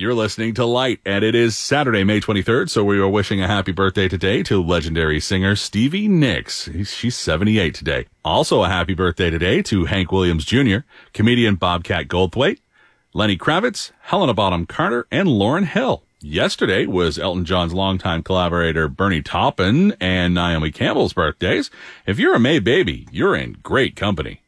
You're listening to Light, and it is Saturday, May 23rd, so we are wishing a happy birthday today to legendary singer Stevie Nicks. She's 78 today. Also a happy birthday today to Hank Williams Jr., comedian Bobcat Goldthwait, Lenny Kravitz, Helena Bonham Carter, and Lauryn Hill. Yesterday was Elton John's longtime collaborator Bernie Taupin and Naomi Campbell's birthdays. If you're a May baby, you're in great company.